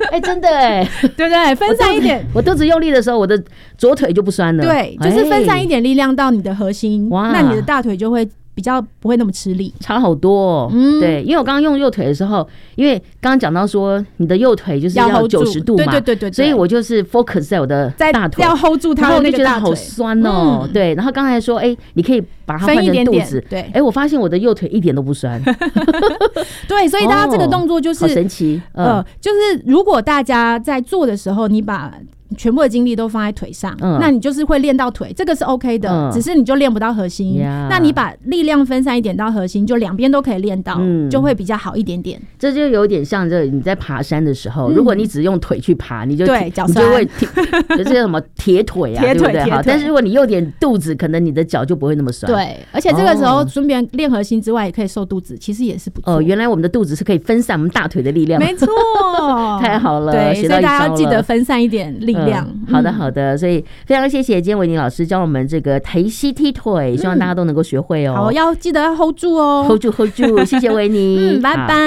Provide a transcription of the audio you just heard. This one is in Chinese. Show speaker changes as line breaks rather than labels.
真的
对不对？分散一点，
我肚子用力的时候，我的左腿就不酸了。
对，就是分散一点力量到你的核心，那你的大腿就会比较不会那么吃力，
差好多对，因为我刚刚用右腿的时候，因为刚刚讲到说你的右腿就是要90度嘛，
对，
所以我就是 focus 在我的大腿，
要 hold 住它的那个大腿，
然后我就觉得好酸哦。对，然后刚才说，你可以把它换成肚子，对，我发现我的右腿一点都不酸。
对，所以大家这个动作就是
好神奇，
就是如果大家在做的时候，你把全部的精力都放在腿上，那你就是会练到腿，这个是 OK 的，只是你就练不到核心。那你把力量分散一点到核心，就两边都可以练到，就会比较好一点点。
这就有点像这你在爬山的时候，如果你只用腿去爬，你就
对脚
你就会就是什么铁腿啊，对不对？好，但是如果你用点肚子，可能你的脚就不会那么酸。
对，而且这个时候顺便练核心之外，也可以瘦肚子，其实也是不错。
原来我们的肚子是可以分散我们大腿的力量，
没错，
太好了，
对，所以大家要记得分散一点力量。
好的好的，所以非常谢谢今天维尼老师教我们这个抬膝踢腿，希望大家都能够学会哦。
好，要记得要 hold 住哦，
hold 住 hold 住，谢谢维尼，
拜拜。